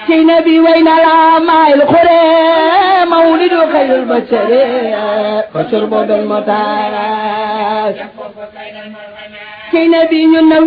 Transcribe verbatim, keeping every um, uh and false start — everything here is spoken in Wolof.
ci nabi way na la maayil xure mawlidu xayril bashari bashar bodal mataar ci nabi ñun